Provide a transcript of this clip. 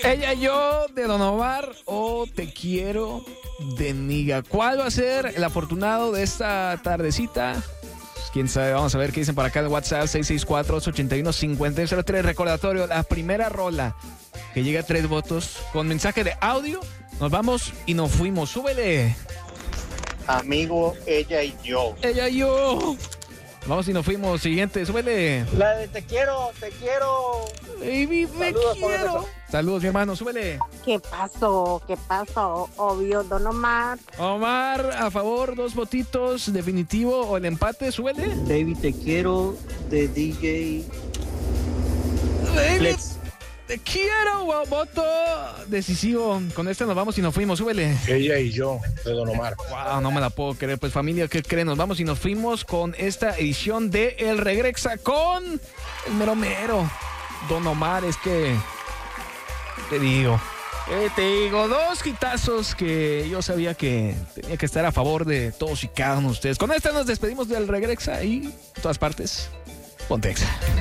Ella y yo de Don Omar o Te quiero de Niga. ¿Cuál va a ser el afortunado de esta tardecita? Quién sabe, vamos a ver qué dicen para acá en WhatsApp 664-881-5003. Recordatorio, la primera rola que llega a 3 votos con mensaje de audio. Nos vamos y nos fuimos. Súbele. Amigo, ella y yo. Ella y yo. Vamos y nos fuimos. Siguiente, súbele. La de te quiero. Baby, te Saludos, quiero. Saludos, mi hermano, súbele. ¿Qué pasó? Obvio, Don Omar. Omar, a favor, 2 votitos, definitivo o el empate, súbele. Baby, te quiero de DJ Baby, Flex. te quiero, voto decisivo. Con este nos vamos y nos fuimos, súbele. Ella y yo, de Don Omar. Wow, no me la puedo creer. Pues familia, ¿qué creen? Nos vamos y nos fuimos con esta edición de El Regrexa con el mero mero. Don Omar, es que te digo, 2 hitazos que yo sabía que tenía que estar a favor de todos y cada uno de ustedes. Con esta nos despedimos del Regrexa y en todas partes, Pontexa.